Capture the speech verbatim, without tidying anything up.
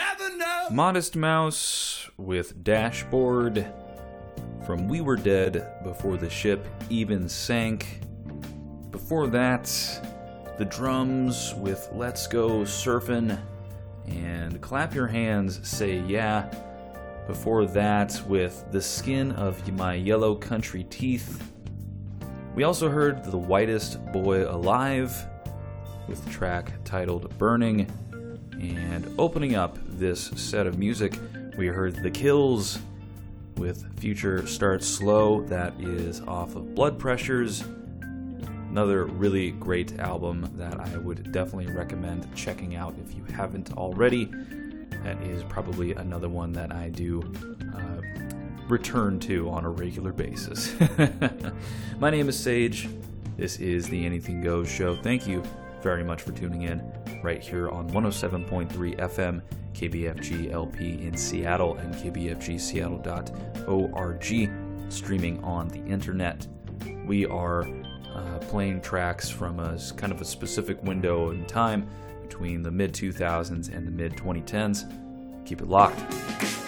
never know. Modest Mouse with Dashboard from We Were Dead Before the Ship Even Sank. Before that, the drums with Let's Go Surfin' and Clap Your Hands, Say Yeah. Before that, with The Skin of My Yellow Country Teeth. We also heard The Whitest Boy Alive with the track titled Burning. And opening up this set of music, we heard The Kills with Future Starts Slow. That is off of Blood Pressures. Another really great album that I would definitely recommend checking out if you haven't already. That is probably another one that I do uh, return to on a regular basis. My name is Sage. This is the Anything Goes show. Thank you very much for tuning in right here on one oh seven point three F M, K B F G L P in Seattle, and K B F G Seattle dot org, streaming on the internet. We are uh, playing tracks from a kind of a specific window in time between the mid two thousands and the mid twenty tens. Keep it locked.